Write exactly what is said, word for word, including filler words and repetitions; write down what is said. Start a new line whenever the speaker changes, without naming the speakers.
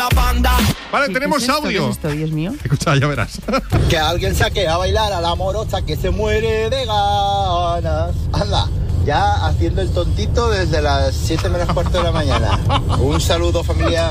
la banda.
Vale,
¿Qué
tenemos
es esto?
audio.
¿Qué es esto, Dios mío?
Escucha, ya verás.
Que alguien saque a bailar a la morocha que se muere de ganas. Anda, ya haciendo el tontito desde las siete menos cuarto de la mañana. Un saludo, familia.